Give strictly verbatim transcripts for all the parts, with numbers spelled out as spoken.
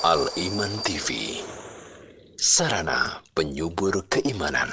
Al-Iman T V, sarana penyubur keimanan.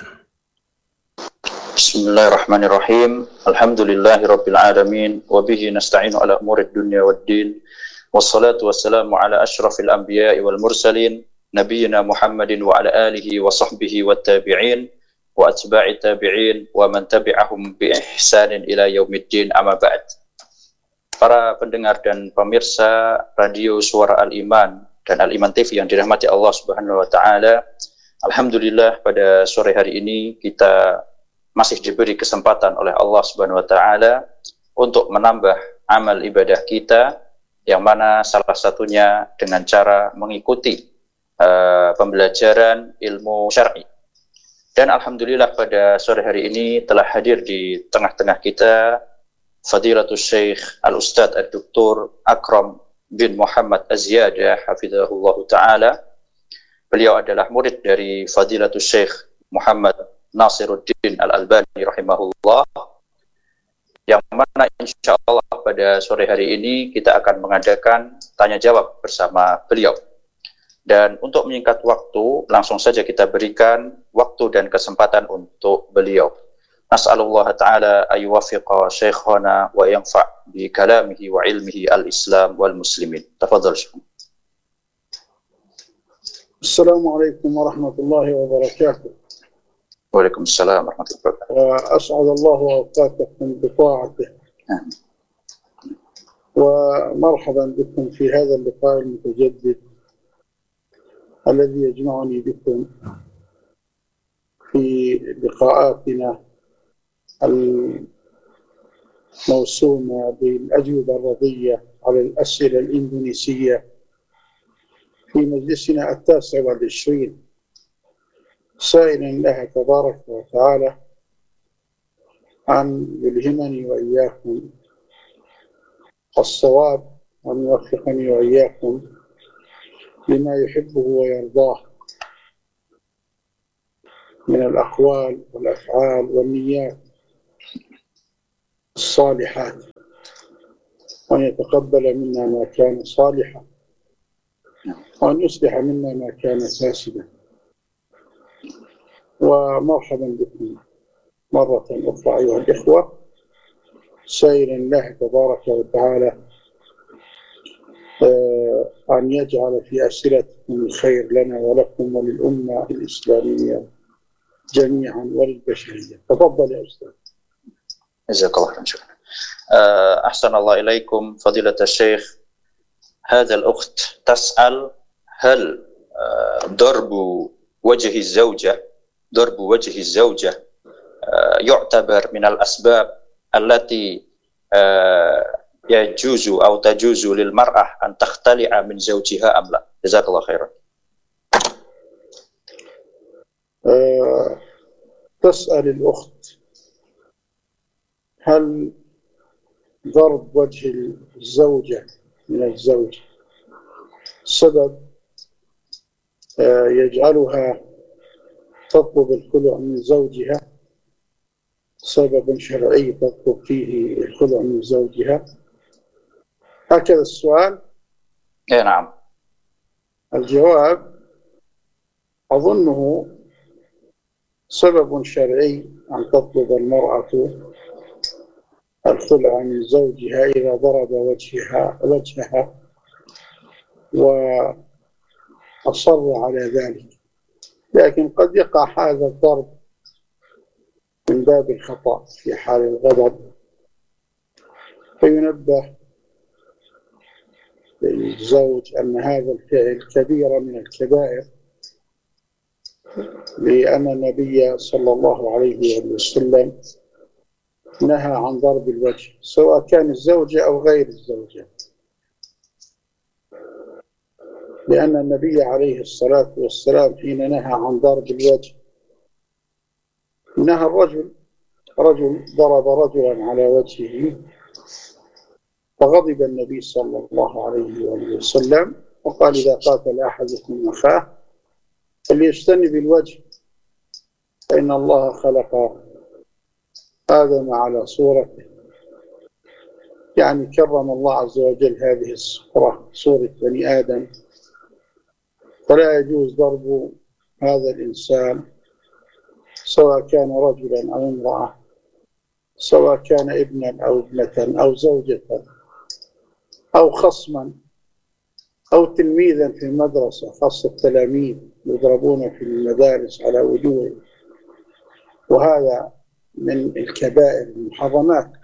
Bismillahirrahmanirrahim. Alhamdulillahirabbil alamin wa bihi nasta'inu ala umurid dunya waddin. Wassalatu wassalamu ala asyrafil anbiya'i wal mursalin nabiyyina Muhammadin wa ala alihi wa sahbihi wat tabi'in wa atba'i tabi'in wa man tabi'ahum bi ihsanin ila yaumiddin, amma ba'd. Para pendengar dan pemirsa radio Suara Al-Iman dan Al-Iman T V yang dirahmati Allah Subhanahu wa taala, alhamdulillah pada sore hari ini kita masih diberi kesempatan oleh Allah Subhanahu wa taala untuk menambah amal ibadah kita, yang mana salah satunya dengan cara mengikuti uh, pembelajaran ilmu syar'i. Dan alhamdulillah pada sore hari ini telah hadir di tengah-tengah kita Fadilatul Syekh Al-Ustadz Ad-Doktor Akram bin Muhammad Az-Ziyadah hafizahullah ta'ala. Beliau adalah murid dari Fadilatul Syekh Muhammad Nasiruddin Al-Albani rahimahullah, yang mana insya Allah pada sore hari ini kita akan mengadakan tanya jawab bersama beliau. Dan untuk menyingkat waktu, langsung saja kita berikan waktu dan kesempatan untuk beliau. Nas'alullah ta'ala ayuwafiqa syekhana wa yanfa' bi kalamihi wa ilmihi al-islam wal muslimin. Tafadhal syekh. Assalamualaikum warahmatullahi wabarakatuh. Waalaikumsalam warahmatullahi wabarakatuh. أسعد الله أوقاتكم بطاعته ومرحبا بكم في هذا اللقاء المتجدد الذي يجمعني بكم في لقاءاتنا الموسومة بالأجوبة الرضية على الأسئلة الإندونيسية في مجلسنا التاسع والعشرين، سائلا الله تبارك وتعالى أن يلهمني وإياكم الصواب وأن يوفقني وإياكم لما يحبه ويرضاه من الأقوال والأفعال والنيات الصالحات، وأن يتقبل منا ما كان صالحا وأن يصلح منا ما كان فاسدا. ومرحبا بكم مرة أخرى أيها الإخوة، سائلا الله تبارك وتعالى أن يجعل في أسئلتكم الخير لنا ولكم وللأمة الإسلامية جميعا وللبشرية. تفضل يا أستاذ. جزاك الله خيرا. أحسن الله إليكم فضيلة الشيخ. هذا الأخت تسأل: هل ضرب وجه الزوجة ضرب وجه الزوجة يعتبر من الأسباب التي يجوز أو تجوز للمرأة أن تختلع من زوجها أم لا؟ جزاك الله خيرا. أه تسأل الأخت: هل ضرب وجه الزوجة من الزوج سبب أه يجعلها تطلب الخلع من زوجها، سبب شرعي تطلب فيه الخلع من زوجها؟ هكذا السؤال؟ إيه نعم. الجواب: أظنه سبب شرعي أن تطلب المرأة الخلع من زوجها إذا ضرب وجهها وجهها وأصر على ذلك، لكن قد يقع هذا الضرب من باب الخطأ في حال الغضب، فينبه للزوج أن هذا الفعل كبيرة من الكبائر، لأن النبي صلى الله عليه وسلم نهى عن ضرب الوجه سواء كان الزوجة أو غير الزوجة، لأن النبي عليه الصلاة والسلام حين نهى عن ضرب الوجه نهى الرجل رجل ضرب رجلا على وجهه، فغضب النبي صلى الله عليه وسلم وقال: إذا قاتل أحدكم أخاه فليجتنب الوجه، فإن الله خلق آدم على صورته، يعني كرم الله عز وجل هذه الصورة، صورة بني آدم، فلا يجوز ضرب هذا الإنسان سواء كان رجلا أو امرأة، سواء كان ابنا أو ابنة أو زوجة أو خصما أو تلميذا في المدرسة، خاصة التلاميذ يضربون في المدارس على وجوههم، وهذا من الكبائر المحرمات.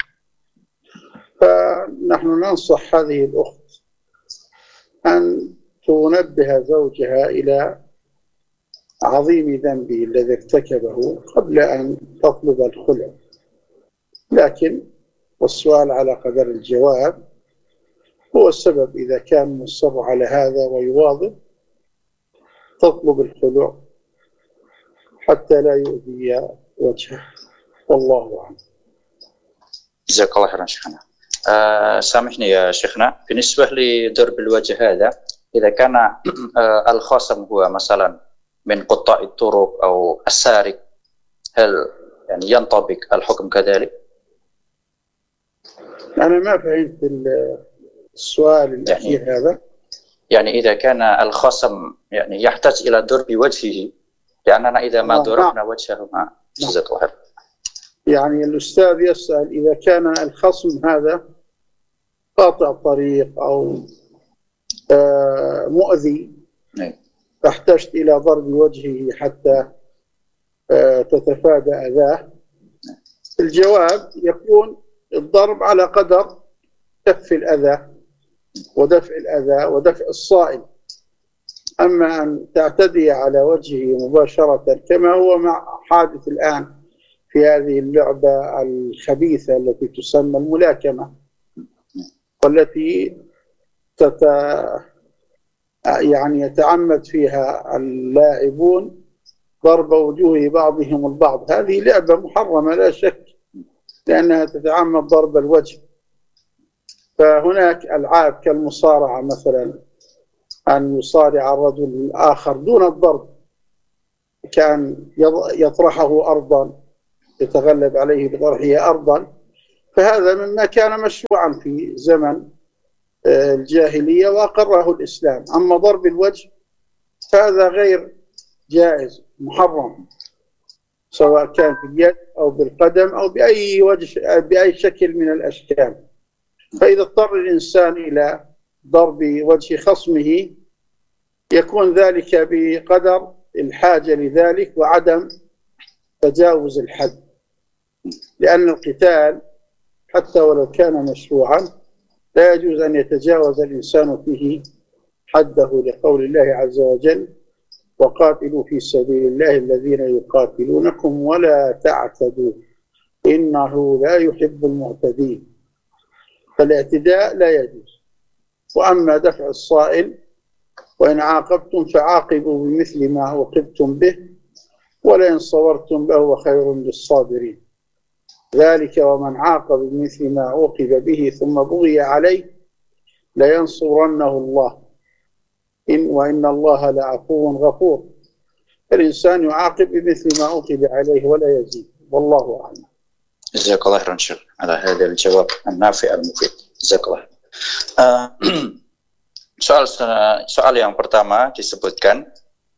فنحن ننصح هذه الأخت أن تنبه زوجها إلى عظيم ذنبه الذي ارتكبه قبل أن تطلب الخلع، لكن والسؤال على قدر الجواب هو السبب. إذا كان مصر على هذا ويواظب تطلب الخلع حتى لا يؤذي وجهه، والله أعلم. جزاك الله خيرا شيخنا. آه سامحني يا شيخنا، بالنسبة لضرب الوجه هذا إذا كان آه الخصم هو مثلا من قطاع الطرق أو السارق، هل يعني ينطبق الحكم كذلك؟ أنا ما فهمت السؤال الأخير يعني هذا. يعني إذا كان الخصم يعني يحتاج إلى ضرب وجهه، لأننا إذا ما ضربنا وجهه ما. جزاك الله خير. يعني الأستاذ يسأل إذا كان الخصم هذا قاطع طريق أو آه مؤذي فاحتجت إلى ضرب وجهه حتى آه تتفادى أذاه، الجواب يكون الضرب على قدر كف الأذى ودفع الأذى ودفع الصائل. أما أن تعتدي على وجهه مباشرة كما هو مع حادث الآن في هذه اللعبة الخبيثة التي تسمى الملاكمة، والتي تت... يعني يتعمد فيها اللاعبون ضرب وجوه بعضهم البعض، هذه لعبة محرمة لا شك لأنها تتعمد ضرب الوجه. فهناك ألعاب كالمصارعة مثلا، أن يصارع الرجل الآخر دون الضرب، كان يطرحه أرضا يتغلب عليه بطرحه أرضا، فهذا مما كان مشروعا في زمن الجاهلية وأقره الإسلام. أما ضرب الوجه فهذا غير جائز محرم، سواء كان باليد أو بالقدم أو بأي وجه بأي شكل من الأشكال. فإذا اضطر الإنسان إلى ضرب وجه خصمه يكون ذلك بقدر الحاجة لذلك وعدم تجاوز الحد، لأن القتال حتى ولو كان مشروعا لا يجوز أن يتجاوز الإنسان فيه حده، لقول الله عز وجل: وقاتلوا في سبيل الله الذين يقاتلونكم ولا تعتدوا إنه لا يحب المعتدين. فالاعتداء لا يجوز. وأما دفع الصائل وإن عاقبتم فعاقبوا بمثل ما عوقبتم به ولئن صبرتم لهو خير للصابرين، ذلك ومن عاقب بمثل ما عوقب به ثم بغي عليه لينصرنه الله إن وإن الله لعفو غفور. الإنسان يعاقب بمثل ما عوقب عليه ولا يزيد، والله أعلم. جزاك الله خيرا شيخ على هذا الجواب النافع المفيد. جزاك الله. Uh, soal soal yang pertama disebutkan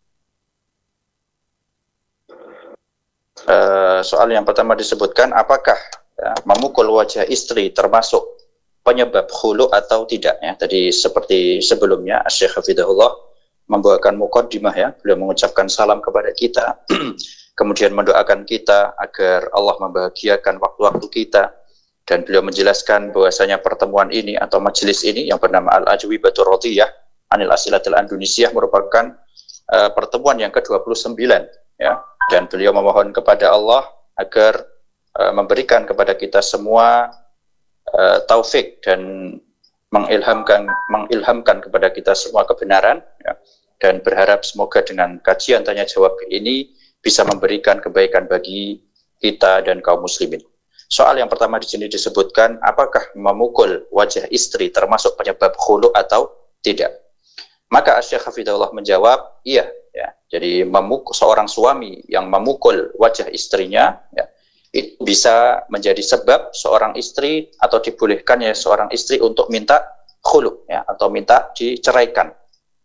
uh, soal yang pertama disebutkan apakah ya, memukul wajah istri termasuk penyebab khulu atau tidak ya. Tadi seperti sebelumnya Syekh Hafidahullah membawakan muqaddimah ya, beliau mengucapkan salam kepada kita kemudian mendoakan kita agar Allah membahagiakan waktu-waktu kita, dan beliau menjelaskan bahwasanya pertemuan ini atau majelis ini yang bernama Al-Ajwibatur Radiyah Anil Asilatil Indonesia merupakan uh, pertemuan yang ke dua puluh sembilan ya, dan beliau memohon kepada Allah agar uh, memberikan kepada kita semua uh, taufik dan mengilhamkan mengilhamkan kepada kita semua kebenaran ya, dan berharap semoga dengan kajian tanya jawab ini bisa memberikan kebaikan bagi kita dan kaum muslimin. Soal yang pertama di sini disebutkan apakah memukul wajah istri termasuk penyebab khulu atau tidak. Maka Syekh Hafidahullah menjawab, iya ya. Jadi memukul seorang suami yang memukul wajah istrinya ya, itu bisa menjadi sebab seorang istri atau dibolehkannya seorang istri untuk minta khulu ya, atau minta diceraikan.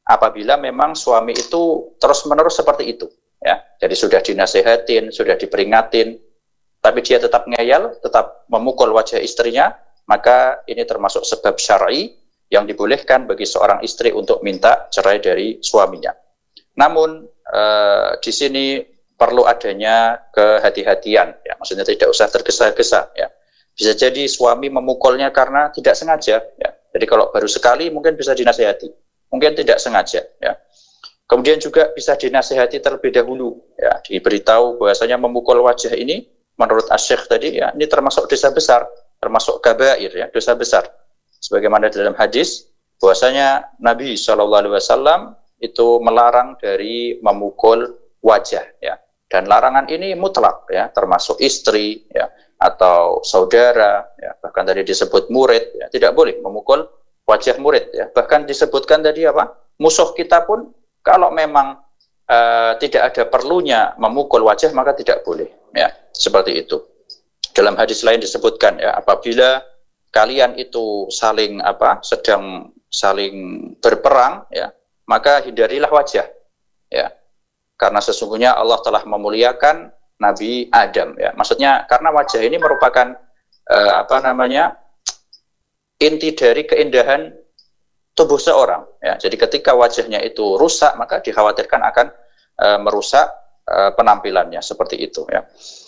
apabila memang suami itu terus-menerus seperti itu, ya. Jadi sudah dinasehatin, sudah diperingatin, tapi dia tetap ngeyel, tetap memukul wajah istrinya, maka ini termasuk sebab syar'i yang dibolehkan bagi seorang istri untuk minta cerai dari suaminya. Namun eh, di sini perlu adanya kehati-hatian, ya. Maksudnya tidak usah tergesa-gesa, ya. Bisa jadi suami memukulnya karena tidak sengaja, ya. Jadi kalau baru sekali mungkin bisa dinasihati, mungkin tidak sengaja, ya. Kemudian juga bisa dinasihati terlebih dahulu, ya. Diberitahu bahwasanya memukul wajah ini menurut Asy-Syaikh tadi, ya, ini termasuk dosa besar, termasuk kabair, ya, dosa besar. Sebagaimana dalam hadis bahwasanya Nabi shallallahu alaihi wasallam itu melarang dari memukul wajah, ya. Dan larangan ini mutlak, ya, termasuk istri, ya, atau saudara, ya, bahkan tadi disebut murid, ya, tidak boleh memukul wajah murid, ya. Bahkan disebutkan tadi apa? Musuh kita pun kalau memang uh, tidak ada perlunya memukul wajah maka tidak boleh, ya, seperti itu. Dalam hadis lain disebutkan, ya, apabila kalian itu saling apa? sedang saling berperang, ya, maka hindarilah wajah, ya. Karena sesungguhnya Allah telah memuliakan Nabi Adam, ya. Maksudnya karena wajah ini merupakan uh, apa namanya? inti dari keindahan tubuh seorang, ya. Jadi ketika wajahnya itu rusak maka dikhawatirkan akan uh, merusak uh, penampilannya, seperti itu, ya.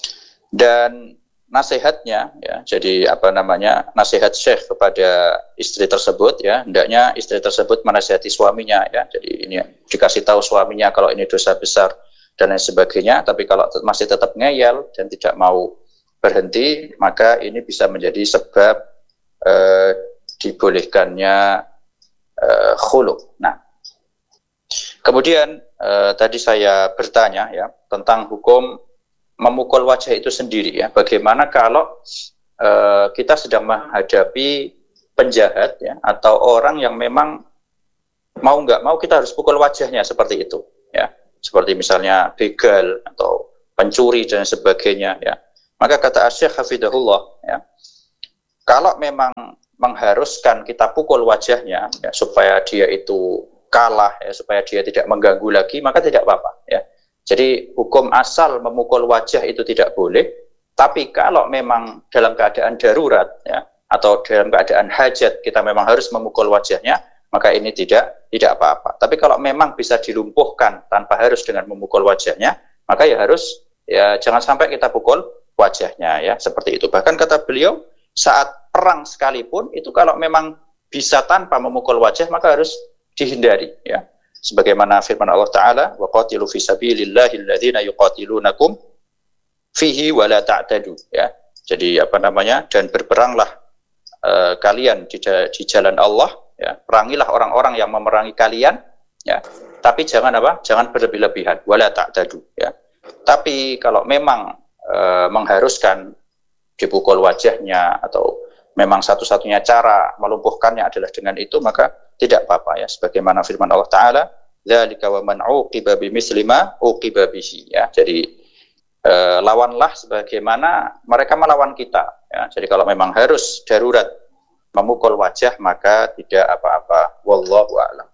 Dan nasihatnya, ya, jadi apa namanya? nasihat Syekh kepada istri tersebut, ya, hendaknya istri tersebut menasihati suaminya, ya. Jadi ini dikasih tahu suaminya kalau ini dosa besar dan lain sebagainya, tapi kalau masih tetap ngeyel dan tidak mau berhenti, maka ini bisa menjadi sebab uh, dibolehkannya uh, khulu. Nah, kemudian uh, tadi saya bertanya, ya, tentang hukum memukul wajah itu sendiri, ya. Bagaimana kalau uh, kita sedang menghadapi penjahat, ya, atau orang yang memang mau nggak mau kita harus pukul wajahnya seperti itu, ya. Seperti misalnya begal atau pencuri dan sebagainya, ya. Maka kata Asy-Syaikh Hafidhahullah, ya, kalau memang mengharuskan kita pukul wajahnya, ya, supaya dia itu kalah, ya, supaya dia tidak mengganggu lagi, maka tidak apa-apa, ya. Jadi hukum asal memukul wajah itu tidak boleh, tapi kalau memang dalam keadaan darurat, ya, atau dalam keadaan hajat kita memang harus memukul wajahnya, maka ini tidak tidak apa-apa. Tapi kalau memang bisa dilumpuhkan tanpa harus dengan memukul wajahnya, maka ya harus, ya, jangan sampai kita pukul wajahnya, ya, seperti itu. Bahkan kata beliau, saat perang sekalipun itu kalau memang bisa tanpa memukul wajah maka harus dihindari, ya. Sebagaimana firman Allah Ta'ala, wa qatilu fi sabilillahi alladhina yuqatilunakum fihi wa la ta'tadu, ya. Jadi apa namanya? Dan berperanglah uh, kalian di, di jalan Allah, ya. Perangilah orang-orang yang memerangi kalian, ya. Tapi jangan apa? Jangan berlebih-lebihan, wa la ta'tadu, ya. Tapi kalau memang uh, mengharuskan dipukul wajahnya atau memang satu-satunya cara melumpuhkannya adalah dengan itu, maka tidak apa-apa, ya. Sebagaimana firman Allah Ta'ala, dzalika wa man uqiba bimithli ma uqiba bihi, ya. Jadi eh, lawanlah sebagaimana mereka melawan kita, ya. Jadi kalau memang harus darurat memukul wajah maka tidak apa-apa, wallahu a'lam.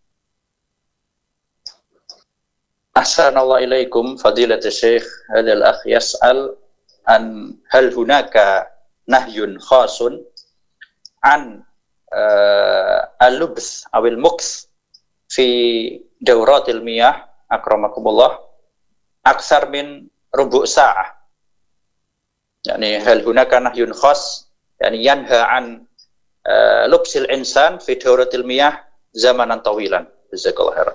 Ahsanallahu ilaikum fadilatul syekh, hadzal akh yas'al an hal hunaka nahyun khasun an uh, al-lubs awil muks fi dauratil miyah akramakumullah aksar min rubu' sa'ah, yani hal hunaka nahyun khas, yani yanha an uh, lubsil insan fi dauratil miyah zamanan tawilan. Jazakallahu khairan.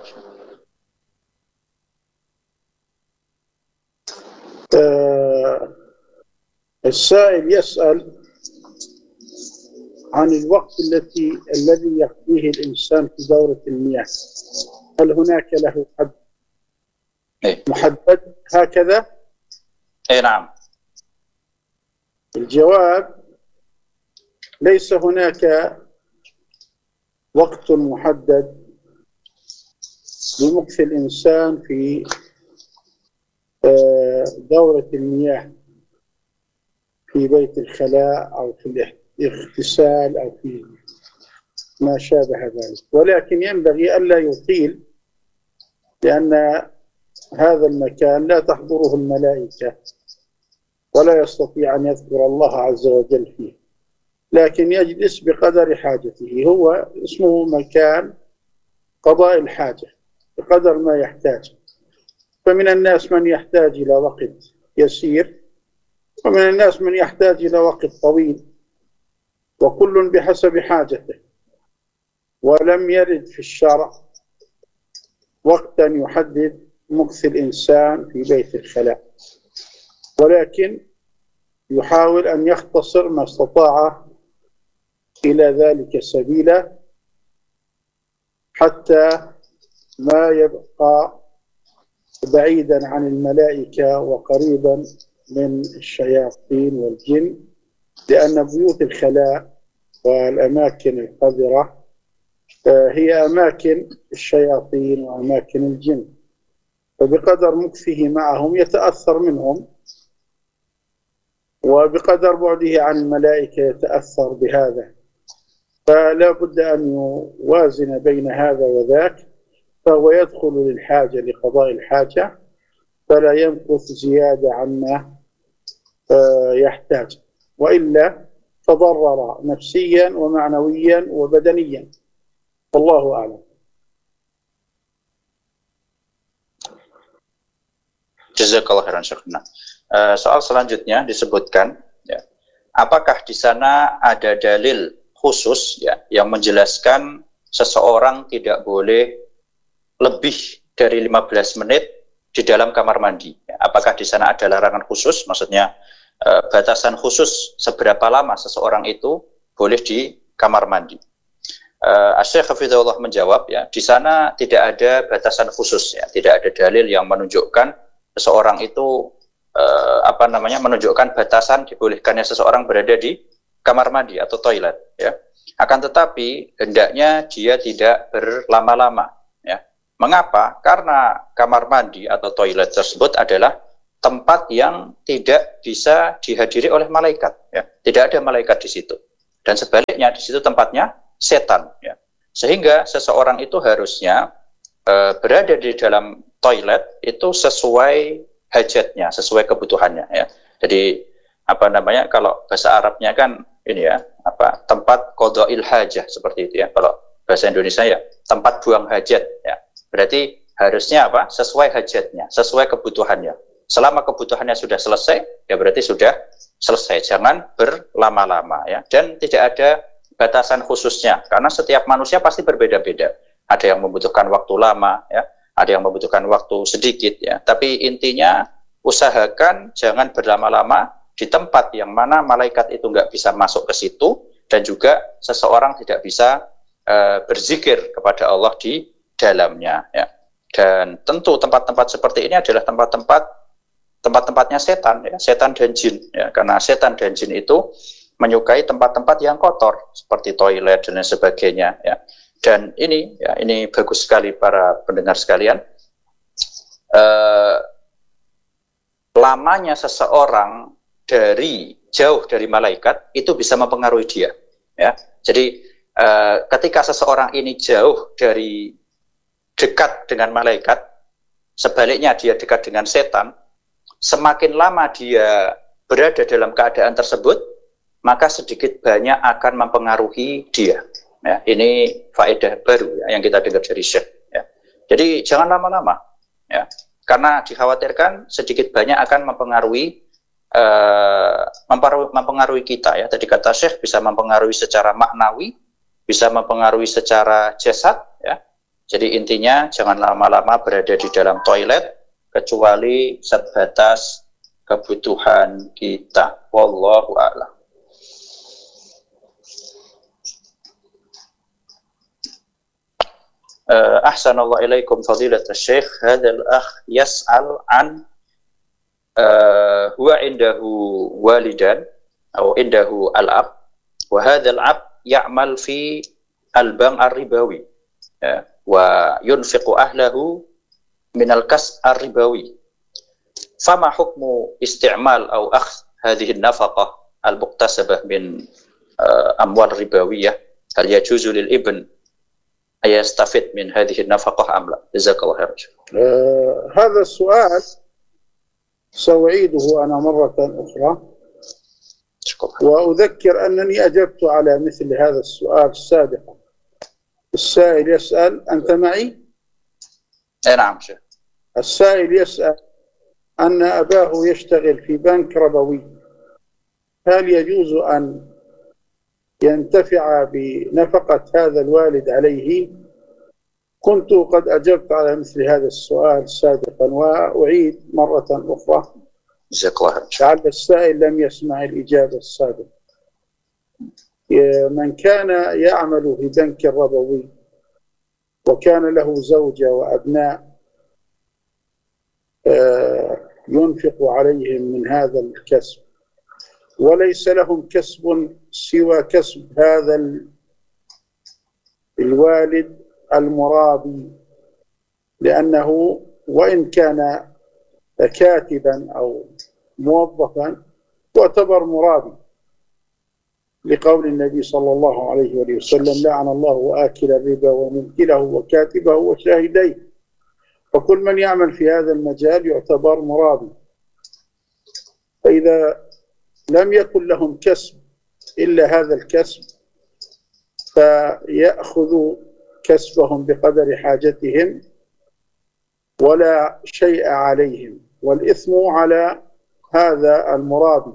السائل يسأل عن الوقت التي الذي يقضيه الإنسان في دورة المياه، هل هناك له حد محدد هكذا؟ أي نعم. الجواب ليس هناك وقت محدد لمكث الإنسان في دورة المياه في بيت الخلاء أو في الاغتسال أو في ما شابه ذلك، ولكن ينبغي ألا يطيل، لأن هذا المكان لا تحضره الملائكة ولا يستطيع أن يذكر الله عز وجل فيه، لكن يجلس بقدر حاجته. هو اسمه مكان قضاء الحاجة بقدر ما يحتاج، فمن الناس من يحتاج إلى وقت يسير، ومن الناس من يحتاج إلى وقت طويل، وكل بحسب حاجته. ولم يرد في الشرع وقتا يحدد مكث الإنسان في بيت الخلاء، ولكن يحاول أن يختصر ما استطاع إلى ذلك سبيلا، حتى ما يبقى بعيدا عن الملائكة وقريبا من الشياطين والجن، لأن بيوت الخلاء والأماكن القذرة هي أماكن الشياطين وأماكن الجن، فبقدر مكثه معهم يتأثر منهم، وبقدر بعده عن الملائكة يتأثر بهذا، فلا بد أن يوازن بين هذا وذاك. فهو يدخل للحاجة لقضاء الحاجة، فلا يمكث زيادة عما يحتاج، وإلا تضرر نفسيا ومعنويا وبدنيا. والله أعلم. Jazakallah khairan Syekhna. Uh, soal selanjutnya disebutkan, ya, apakah di sana ada dalil khusus, ya, yang menjelaskan seseorang tidak boleh lebih dari lima belas menit di dalam kamar mandi? Ya, apakah di sana ada larangan khusus, maksudnya uh, batasan khusus seberapa lama seseorang itu boleh di kamar mandi? Uh, Asy-Syaikh Hafizahullah menjawab, ya, di sana tidak ada batasan khusus, ya, tidak ada dalil yang menunjukkan seseorang itu uh, apa namanya menunjukkan batasan dibolehkannya seseorang berada di kamar mandi atau toilet, ya. Akan tetapi hendaknya dia tidak berlama-lama, ya. Mengapa? Karena kamar mandi atau toilet tersebut adalah tempat yang tidak bisa dihadiri oleh malaikat, ya. Tidak ada malaikat di situ, dan sebaliknya di situ tempatnya setan, ya. Sehingga seseorang itu harusnya uh, berada di dalam toilet itu sesuai hajatnya, sesuai kebutuhannya, ya. Jadi apa namanya, kalau bahasa Arabnya kan ini, ya, apa, tempat qada'il hajah, seperti itu, ya. Kalau bahasa Indonesia, ya, tempat buang hajat, ya. Berarti harusnya apa? Sesuai hajatnya, sesuai kebutuhannya. Selama kebutuhannya sudah selesai, ya berarti sudah selesai. Jangan berlama-lama, ya. Dan tidak ada batasan khususnya, karena setiap manusia pasti berbeda-beda. Ada yang membutuhkan waktu lama, ya. Ada yang membutuhkan waktu sedikit, ya. Tapi intinya usahakan jangan berlama-lama di tempat yang mana malaikat itu nggak bisa masuk ke situ, dan juga seseorang tidak bisa uh, berzikir kepada Allah di dalamnya, ya. Dan tentu tempat-tempat seperti ini adalah tempat-tempat tempat-tempatnya setan, ya, setan dan jin, ya. Karena setan dan jin itu menyukai tempat-tempat yang kotor seperti toilet dan lain sebagainya, ya. Dan ini, ya, ini bagus sekali para pendengar sekalian. Uh, lamanya seseorang dari jauh dari malaikat itu bisa mempengaruhi dia, ya. Jadi uh, ketika seseorang ini jauh dari dekat dengan malaikat, sebaliknya dia dekat dengan setan, semakin lama dia berada dalam keadaan tersebut, maka sedikit banyak akan mempengaruhi dia. Ya, ini faedah baru, ya, yang kita dengar dari Syekh, ya. Jadi jangan lama-lama, ya, karena dikhawatirkan sedikit banyak akan mempengaruhi uh, mempengaruhi, mempengaruhi kita, ya. Tadi kata Syekh bisa mempengaruhi secara maknawi, bisa mempengaruhi secara jasad, ya. Jadi intinya jangan lama-lama berada di dalam toilet kecuali sebatas kebutuhan kita. Wallahu a'lam. Uh, Ahsanallahu ilaikum fadilat al-syekh. Hadha al-akh yas'al an uh, huwa indahu walidan atau indahu al-ab, wa hadha al-ab ya'mal fi al-bank ar-ribawi, ya, wa yunfiqu ahlahu min al-kas ar-ribawi. Fama hukmu isti'mal atau akhdh hadhihi an-nafaqah al-muqtasabah min uh, amwal ribawiyah hal yajuzu lil ibn ayastafid min hadhihi an-nafaqah am la? Jazakallahu khairan. آه هذا السؤال سأعيده أنا مرة أخرى وأذكر أنني أجبت على مثل هذا السؤال سابقا. السائل يسأل أنت معي؟ نعم شيخ. السائل يسأل أن أباه يشتغل في بنك ربوي، هل يجوز أن ينتفع بنفقة هذا الوالد عليه؟ كنت قد أجبت على مثل هذا السؤال سابقا وأعيد مرة أخرى لعل السائل لم يسمع الإجابة السابقة. من كان يعمل في بنك ربوي وكان له زوجة وأبناء ينفق عليهم من هذا الكسب وليس لهم كسب سوى كسب هذا الوالد المرابي، لأنه وإن كان كاتبا أو موظفا يعتبر مرابي، لقول النبي صلى الله عليه وسلم لعن الله آكل الربا وموكله وكاتبه وشاهديه، فكل من يعمل في هذا المجال يعتبر مرابي. فإذا لم يكن لهم كسب إلا هذا الكسب فيأخذوا كسبهم بقدر حاجتهم ولا شيء عليهم، والإثم على هذا المرابي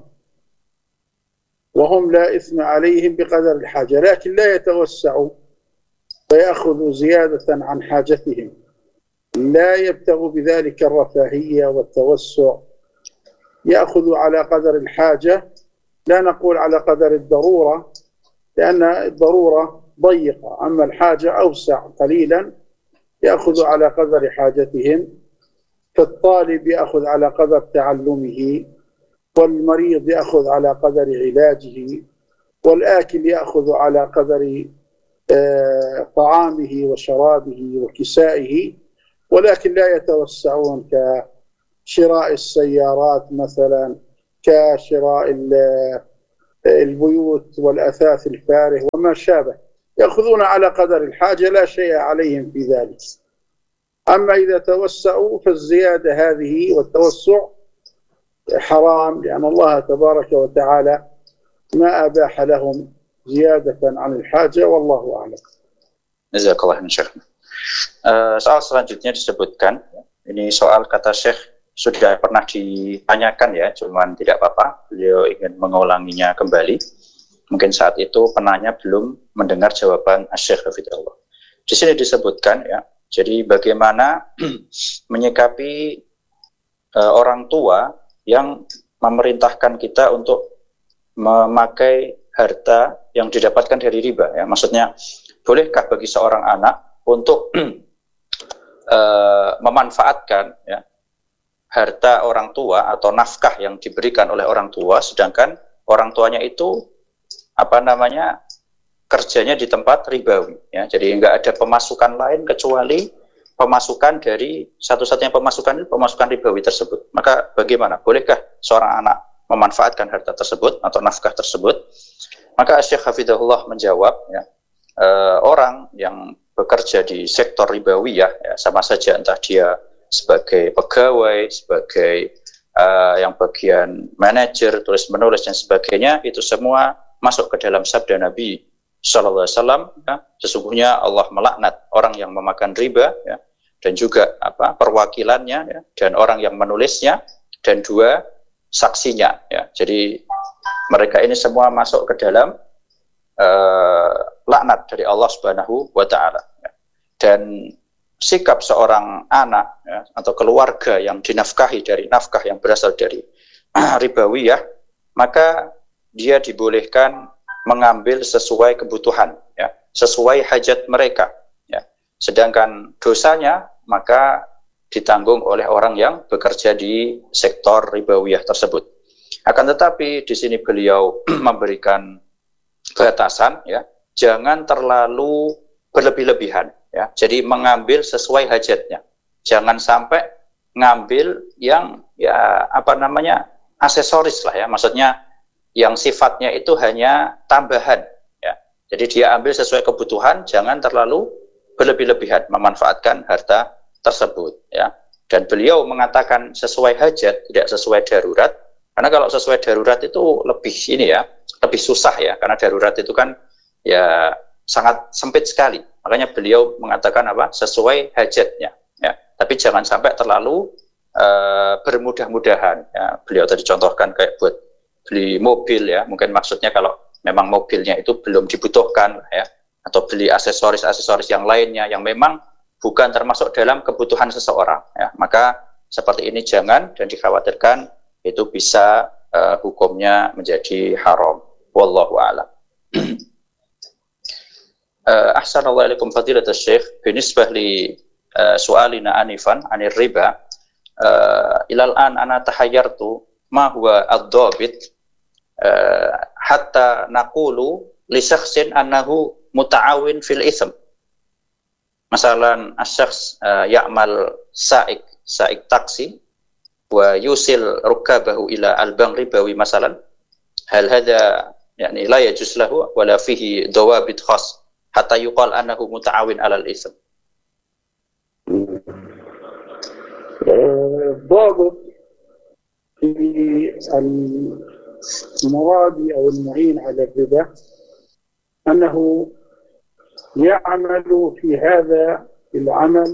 وهم لا إثم عليهم بقدر الحاجة، لكن لا يتوسعوا فيأخذوا زيادة عن حاجتهم، لا يبتغوا بذلك الرفاهية والتوسع، يأخذوا على قدر الحاجة، لا نقول على قدر الضرورة لأن الضرورة ضيقة، أما الحاجة أوسع قليلا، يأخذ على قدر حاجتهم. فالطالب يأخذ على قدر تعلمه، والمريض يأخذ على قدر علاجه، والآكل يأخذ على قدر آه طعامه وشرابه وكسائه، ولكن لا يتوسعون كشراء السيارات مثلا، كشراء البيوت والأثاث الفارغ وما شابه، يأخذون على قدر الحاجة لا شيء عليهم في ذلك. أما إذا توسعوا فالزيادة هذه والتوسع حرام، لأن الله تبارك وتعالى ما أباح لهم زيادة عن الحاجة، والله أعلم. Jazakallah Syekh. Uh, soal selanjutnya disebutkan, ini soal kata Syekh sudah pernah ditanyakan ya, cuman tidak apa-apa, beliau ingin mengulanginya kembali. Mungkin saat itu penanya belum mendengar jawaban Syekh Hafidhullah. Di sini disebutkan ya, jadi bagaimana menyikapi uh, orang tua yang memerintahkan kita untuk memakai harta yang didapatkan dari riba ya. Maksudnya, bolehkah bagi seorang anak untuk uh, memanfaatkan ya, harta orang tua atau nafkah yang diberikan oleh orang tua, sedangkan orang tuanya itu apa namanya kerjanya di tempat ribawi ya. Jadi nggak ada pemasukan lain kecuali pemasukan dari satu-satunya pemasukan pemasukan ribawi tersebut. Maka bagaimana? Bolehkah seorang anak memanfaatkan harta tersebut atau nafkah tersebut? Maka Syekh Hafidhullah menjawab ya, e, orang yang bekerja di sektor ribawi ya, ya sama saja entah dia sebagai pegawai, sebagai uh, yang bagian manajer, tulis menulis dan sebagainya, itu semua masuk ke dalam sabda Nabi Shallallahu Alaihi Wasallam. Ya, sesungguhnya Allah melaknat orang yang memakan riba, ya, dan juga apa perwakilannya, ya, dan orang yang menulisnya, dan dua saksinya. Ya. Jadi mereka ini semua masuk ke dalam uh, laknat dari Allah Subhanahu Wa Taala. Ya. Dan sikap seorang anak ya, atau keluarga yang dinafkahi dari nafkah yang berasal dari ribawiyah, maka dia dibolehkan mengambil sesuai kebutuhan, ya, sesuai hajat mereka. Ya. Sedangkan dosanya maka ditanggung oleh orang yang bekerja di sektor ribawiyah tersebut. Akan tetapi di sini beliau memberikan batasan, ya, jangan terlalu berlebih-lebihan. Ya, jadi mengambil sesuai hajatnya, jangan sampai ngambil yang ya apa namanya aksesoris lah ya, maksudnya yang sifatnya itu hanya tambahan, ya, Jadi dia ambil sesuai kebutuhan, jangan terlalu berlebih-lebihan memanfaatkan harta tersebut, ya. Dan beliau mengatakan sesuai hajat, tidak sesuai darurat. Karena kalau sesuai darurat itu lebih ini ya, lebih susah ya, karena darurat itu kan ya sangat sempit sekali. Makanya beliau mengatakan apa? Sesuai hajatnya, ya. Tapi jangan sampai terlalu uh, bermudah-mudahan. Ya. Beliau tadi contohkan kayak buat beli mobil ya, mungkin maksudnya kalau memang mobilnya itu belum dibutuhkan ya, atau beli aksesoris-aksesoris yang lainnya yang memang bukan termasuk dalam kebutuhan seseorang, ya, maka seperti ini jangan, dan dikhawatirkan itu bisa uh, hukumnya menjadi haram. Wallahu a'lam. uh, Ahsanallahu ilaikum fadilatul Syekh, binisbah li uh, su'alina anifan anir riba, uh, ilal an ana tahayyartu ma huwa ad-dhabit uh, hatta naqulu li syakhsin annahu muta'awin fil ism. Masalan asy-syakhs uh, ya'mal sa'ik sa'ik taksi wa yusil rukabahu ila al-bank ribawi masalan, hal hadha yani la yajuz lahu wala fihi dawabit khas hatta yuqal annahu muta'awin 'ala al-ism. الضابط في المراد أو المعين على الربا أنه يعمل في هذا العمل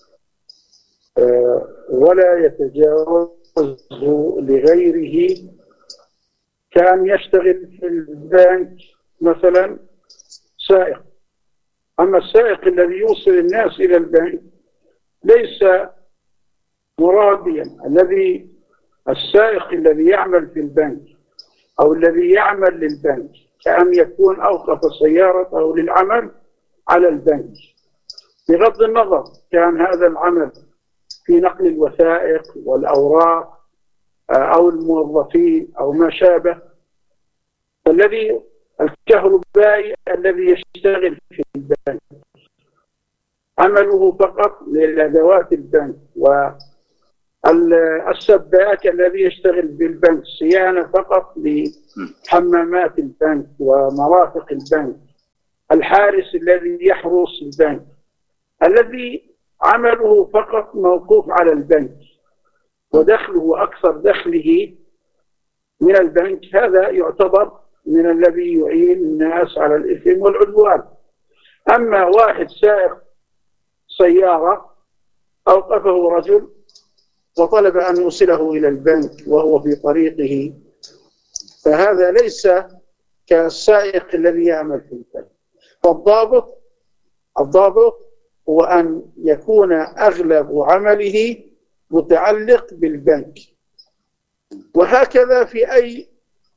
ولا يتجاوز لغيره، كان يشتغل في البنك مثلا سائق. أما السائق الذي يوصل الناس إلى البنك ليس مراديا. الذي السائق الذي يعمل في البنك أو الذي يعمل للبنك كأن يكون أوقف سيارته للعمل على البنك، بغض النظر كان هذا العمل في نقل الوثائق والأوراق أو الموظفين أو ما شابه. الذي الكهربائي الذي يشتغل في البنك عمله فقط للأدوات البنك، والسباك الذي يشتغل بالبنك صيانة فقط لحمامات البنك ومرافق البنك، الحارس الذي يحرس البنك الذي عمله فقط موقوف على البنك ودخله أكثر دخله من البنك، هذا يعتبر من الذي يعين الناس على الإثم والعدوان. أما واحد سائق سيارة أوقفه رجل وطلب أن يوصله إلى البنك وهو في طريقه، فهذا ليس كالسائق الذي يعمل في البنك. فالضابط الضابط هو أن يكون أغلب عمله متعلق بالبنك. وهكذا في أي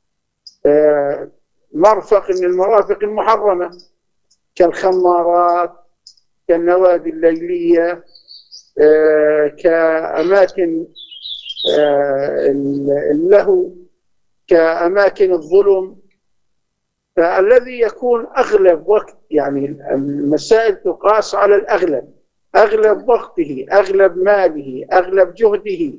مرفق من المرافق المحرمة كالخمارات، كالنوادي الليلية، كأماكن اللهو، كأماكن الظلم. فالذي يكون أغلب وقت، يعني المسائل تقاس على الأغلب، أغلب وقته، أغلب ماله، أغلب جهده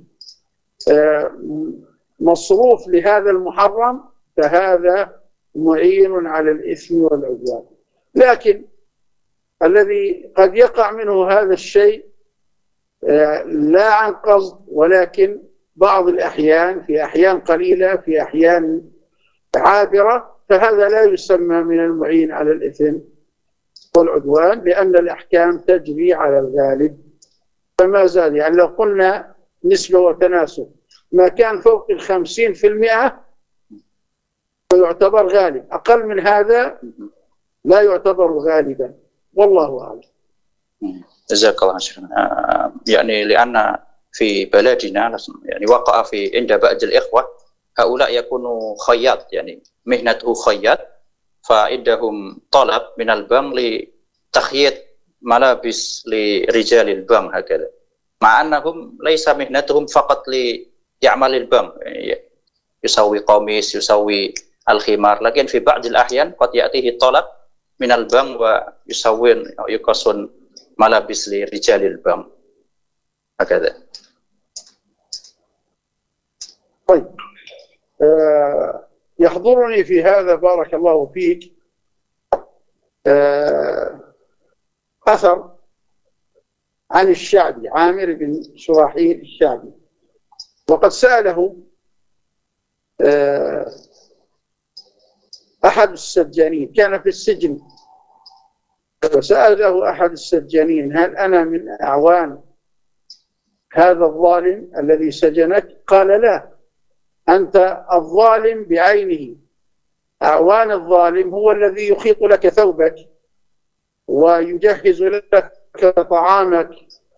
مصروف لهذا المحرم، فهذا معين على الإثم والعدوان. لكن الذي قد يقع منه هذا الشيء لا عن قصد، ولكن بعض الأحيان، في أحيان قليلة، في أحيان عابرة، فهذا لا يسمى من المعين على الإثم والعدوان، لأن الأحكام تجري على الغالب. فما زال، يعني لو قلنا نسبة وتناسب، ما كان فوق الخمسين في المئة فيعتبر غالب، أقل من هذا لا يعتبر غالبا. والله أعلم. جزاك الله خيرا. يعني لأن في بلدنا يعني وقع في عند بعض الإخوة هؤلاء يكونوا خياط، يعني مهنته خياط، فعندهم طلب من البنك لتخييط ملابس لرجال البنك هكذا، مع أنهم ليس مهنتهم فقط ليعمل البنك، يعني يسوي قميص، يسوي الخمار، لكن في بعض الأحيان قد يأتيه طلب من البنك ويسوون أو يقصون ملابس لرجال البنك هكذا. طيب، آه يحضرني في هذا بارك الله فيك أثر عن الشعبي، عامر بن شراحيل الشعبي، وقد سأله أحد السجانين، كان في السجن، وسأله أحد السجانين: هل أنا من أعوان هذا الظالم الذي سجنك؟ قال: لا، أنت الظالم بعينه. أعوان الظالم هو الذي يخيط لك ثوبك ويجهز لك طعامك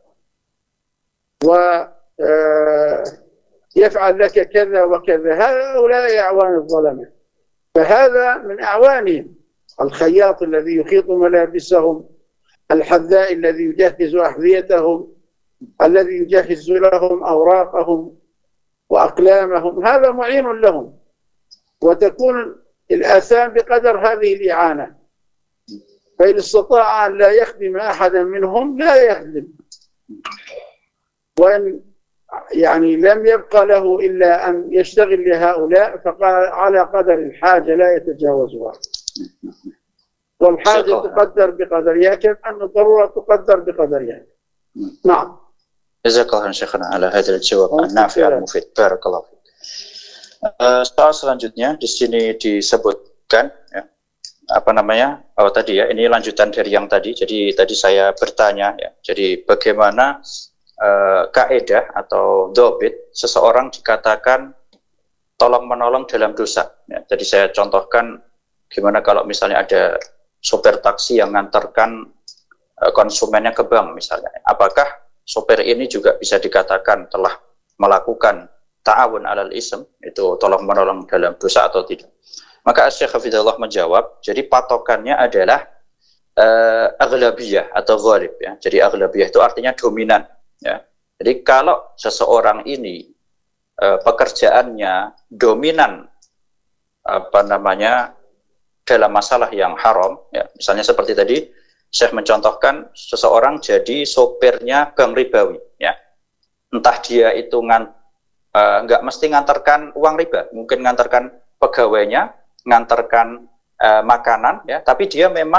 ويفعل لك كذا وكذا، هؤلاء أعوان الظلمة. فهذا من أعوانهم: الخياط الذي يخيط ملابسهم، الحذاء الذي يجهز أحذيتهم، الذي يجهز لهم أوراقهم وأقلامهم، هذا معين لهم. وتكون الآثام بقدر هذه الإعانة، فإن استطاع أن لا يخدم أحدا منهم لا يخدم، وإن يعني لم يبقى له إلا أن يشتغل لهؤلاء فقال على قدر الحاجة لا يتجاوزها، والحاجة تقدر بقدرها كأن الضرورة تقدر بقدرها. نعم. Jazakallah Syekhana ala hadzal jawab an-nafi' al-mufid. Barakallahu fiik. Uh, soal selanjutnya di sini disebutkan ya, apa namanya? Oh tadi ya, ini lanjutan dari yang tadi. Jadi tadi saya bertanya ya. Jadi bagaimana uh, kaidah atau dobit seseorang dikatakan tolong menolong dalam dosa. Ya, tadi saya contohkan gimana kalau misalnya ada sopir taksi yang ngantarkan uh, konsumennya ke bank misalnya. Apakah sopir ini juga bisa dikatakan telah melakukan ta'awun alal ism, itu tolong menolong dalam dosa atau tidak? Maka Syekh Hafizahullah menjawab, jadi patokannya adalah uh, aghlabiyah atau ghalib ya. Jadi aghlabiyah itu artinya dominan ya. Jadi kalau seseorang ini uh, pekerjaannya dominan apa namanya dalam masalah yang haram ya, misalnya seperti tadi Syekh mencontohkan seseorang jadi sopirnya bank ribawi ya. Entah dia itu ngan, uh, nggak mesti ngantarkan uang riba, mungkin ngantarkan pegawainya, ngantarkan uh, makanan ya, tapi dia memang